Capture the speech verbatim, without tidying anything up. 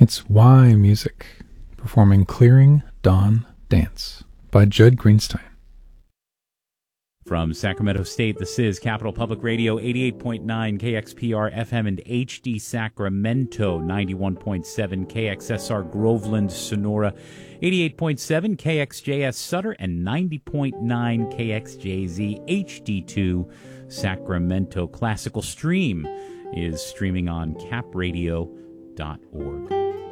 It's Why Music, performing Clearing Dawn Dance by Judd Greenstein. From Sacramento State, this is Capital Public Radio, eighty-eight point nine K X P R F M and H D Sacramento, ninety-one point seven K X S R Groveland, Sonora, eighty-eight point seven K X J S Sutter, and ninety point nine K X J Z H D two Sacramento. Classical Stream is streaming on cap radio dot org.